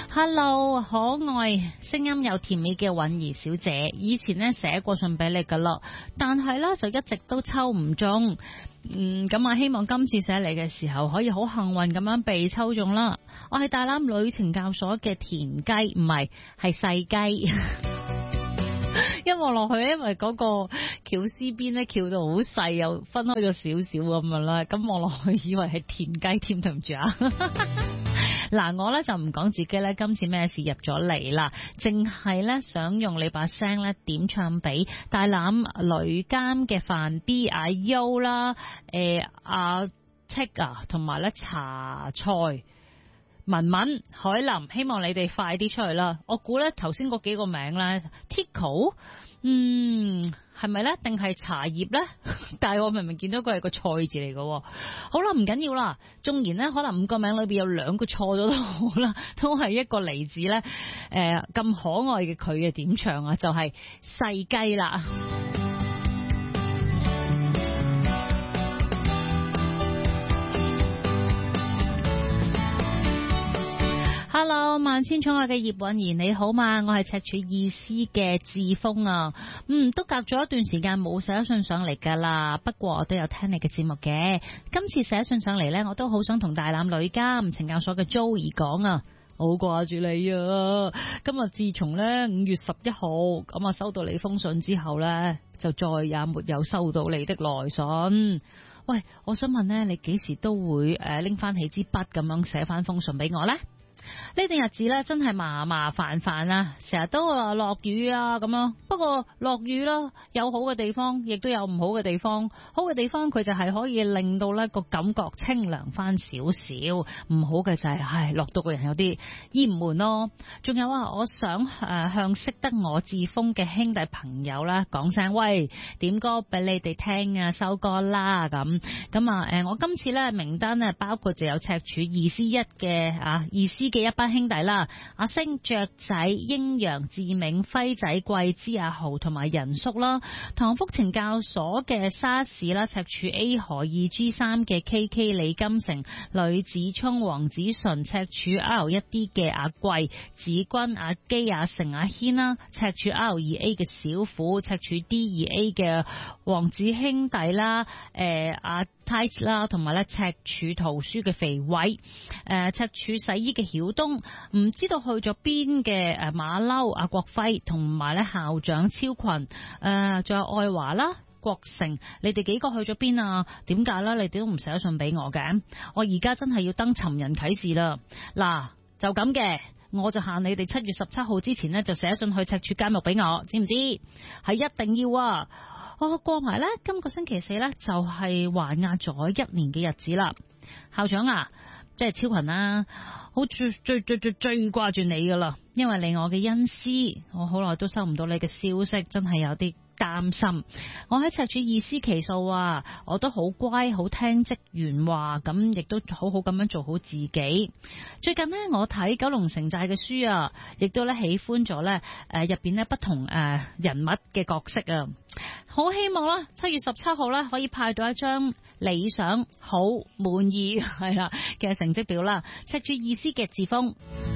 Hello，可愛聲音又甜美嘅允兒小姐，以前呢寫過信俾你噶啦，但係呢就一直都抽唔中。咁希望今次寫嚟嘅時候可以好幸運咁樣被抽中啦。我係大欖女懲教所嘅田雞，唔係細雞。一望落去，因為嗰個橋絲邊咧翹到好細，又分開咗少少咁樣啦，咁望落去以為係田雞添，對唔住啊！嗱，我咧就唔講自己咧今次咩事入咗嚟啦，淨係咧想用你把聲咧點唱俾大欖女監嘅范 B 阿 U 啦，阿 Tick 啊，同埋咧茶菜。文文、海林，希望你哋快啲出去啦！我估咧頭先嗰幾個名咧 ，Tico， 係咪咧？定係茶葉咧？但係我明明見到佢係個菜字嚟嘅。好啦，唔緊要啦。縱然咧，可能5個名裏邊有2個錯咗都好啦，都係一個嚟自咧咁可愛嘅佢嘅點唱啊，就係細雞啦。Hello， 萬千寵愛嘅葉韻兒你好嘛？我係赤柱意思嘅志峰啊，都隔咗一段時間冇寫信上嚟噶啦。不過我都有聽你嘅節目嘅。今次寫信上嚟呢，我都好想同大欖女監懲教所嘅 Joey 講啊，好掛住你啊！今日自從呢5月11號咁啊收到你封信之後呢，就再也沒有收到你的來信。喂，我想問呢，你幾時都會拎翻起支筆咁樣寫翻封信俾我呢？呢段日子咧真係麻麻煩煩啦，成日都話落雨啊咁樣。不過落雨啦，有好嘅地方，亦都有唔好嘅地方。好嘅地方佢就係可以令到呢個感覺清涼翻少少，唔好嘅就係落到個人有啲厭悶咯。仲有啊，我想向識得我志峰嘅兄弟朋友啦講聲喂，點歌俾你哋聽啊，收歌啦咁啊。我今次咧名單呢，包括就有赤柱2C1嘅2C嘅一班兄弟啦，阿星、雀仔、英陽、志明、輝仔、桂枝、阿豪同埋仁叔啦，唐福懲教所嘅沙士啦，赤柱 A 何 2G3 嘅 KK 李金城、呂子聰、黃子純，赤柱 R1D 嘅阿貴、子君、阿基、阿成、阿軒啦，赤柱 R2A 嘅小虎，赤柱 D2A 嘅黃子兄弟啦，阿 Tight 啦，同埋咧赤柱圖書嘅肥偉，赤柱洗衣嘅曉東，唔知道去咗邊嘅馬騮阿國輝，同埋咧校長超群，仲有愛華啦、國成，你哋幾個去咗邊啊？點解啦？你哋都唔寫信俾我嘅？我而家真係要登尋人啟事啦！嗱，就咁嘅，我就限你哋7月17號之前呢，就寫信去赤柱監獄俾我，知唔知？係一定要啊！我過埋呢，今個星期4呢，就係還押咗1年嘅日子啦。校長啊，即係超群啦，好最掛住你噶啦，因為你我嘅恩師，我好耐都收唔到你嘅消息，真係有啲擔心。我喺赤柱2C期數啊，我都好乖，好聽職員話，咁亦都好好咁樣做好自己。最近呢，我睇九龍城寨嘅書啊，亦都咧喜歡咗咧入邊咧不同人物嘅角色啊，好希望啦7月17號咧可以派到一張理想好滿意係啦嘅成績表啦。赤柱2C嘅志峰。